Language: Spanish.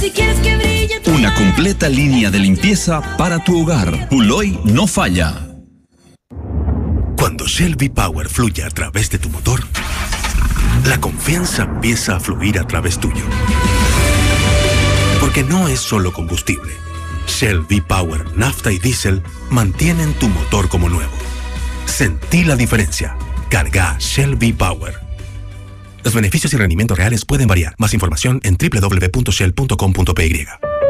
Si quieres que brille tu Una completa línea de limpieza para tu hogar. Puloy no falla. Cuando Shell V-Power fluye a través de tu motor, la confianza empieza a fluir a través tuyo. Porque no es solo combustible. Shell V-Power, nafta y diésel mantienen tu motor como nuevo. Sentí la diferencia. Carga Shell V-Power. Los beneficios y rendimientos reales pueden variar. Más información en www.shell.com.py.